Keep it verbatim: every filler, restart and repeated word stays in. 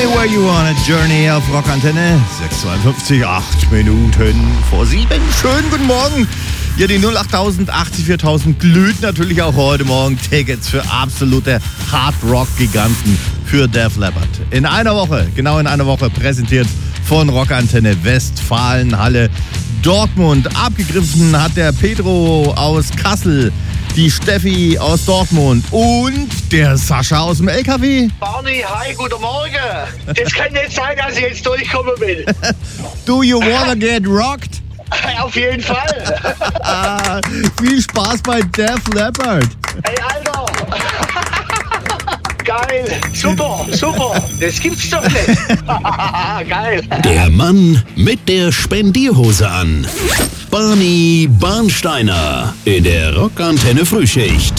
Anywhere You Wanna Journey auf Rockantenne. sechs Uhr zweiundfünfzig, acht Minuten vor sieben. Schönen guten Morgen. Ja, die null acht tausend, viertausend glüht natürlich auch heute Morgen. Tickets für absolute Hard-Rock-Giganten für Def Leppard. In einer Woche, genau in einer Woche, präsentiert von Rockantenne Westfalenhalle Dortmund. Abgegriffen hat der Pedro aus Kassel, die Steffi aus Dortmund und der Sascha aus dem L K W. Barney, hi, guten Morgen. Das kann nicht sein, dass ich jetzt durchkommen will. Do you wanna get rocked? Auf jeden Fall. Ah, viel Spaß bei Def Leppard. Ey, Alter. Geil. Super, super. Das gibt's doch nicht. Geil. Der Mann mit der Spendierhose an. Barney Barnsteiner in der Rockantenne Frühschicht.